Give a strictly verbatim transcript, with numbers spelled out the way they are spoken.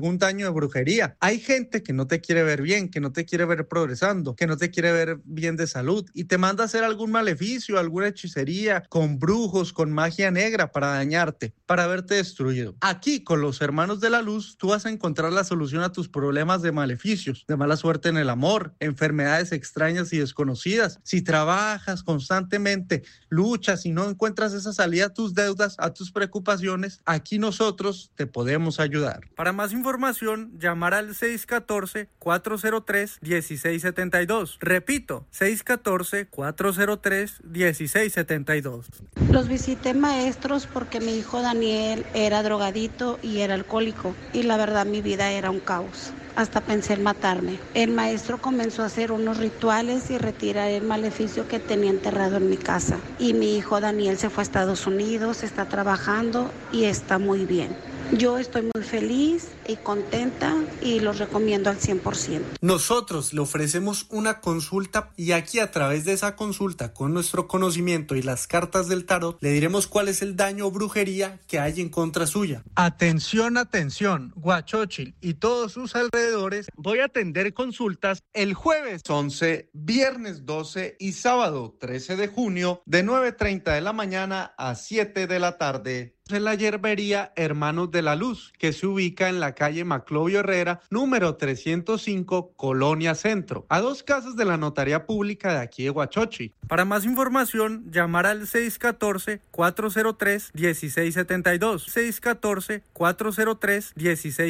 un daño de brujería. Hay gente que no te quiere ver bien, que no te quiere ver progresando, que no te quiere ver bien de salud y te manda a hacer algún maleficio, alguna hechicería con brujos, con magia negra para dañarte, para verte destruido. Aquí con los hermanos de la luz tú vas a encontrar la solución a tus problemas de maleficios, de mala suerte en el amor, enfermedades extrañas y desconocidas. Si trabajas constantemente, luchas y no encuentras esa salida a tus deudas, a tus preocupaciones, aquí nosotros te podemos ayudar. Para más información, llamar al seis uno cuatro, cuatro cero tres, uno seis siete dos. Repito, seis uno cuatro, cuatro cero tres, uno seis siete dos. Los visité, maestros, porque mi hijo Daniel era drogadito y era alcohólico y la verdad mi vida era un caos. Hasta pensé en matarme. El maestro comenzó a hacer unos rituales y retirar el maleficio que tenía enterrado en mi casa. Y mi hijo Daniel se fue a Estados Unidos, está trabajando y está muy bien. Yo estoy muy feliz y contenta y los recomiendo al cien por ciento. Nosotros le ofrecemos una consulta y aquí a través de esa consulta con nuestro conocimiento y las cartas del tarot le diremos cuál es el daño o brujería que hay en contra suya. Atención, atención, Guachochil y todos sus alrededores. Voy a atender consultas el jueves once, viernes doce y sábado trece de junio de nueve y media de la mañana a siete de la tarde. En la yerbería Hermanos de la Luz, que se ubica en la calle Maclovio Herrera, número trescientos cinco, Colonia Centro, a dos casas de la Notaría Pública de aquí de Guachochi. Para más información, llamar al seis uno cuatro, cuatro cero tres, uno seis siete dos, seis uno cuatro, cuatro cero tres, uno seis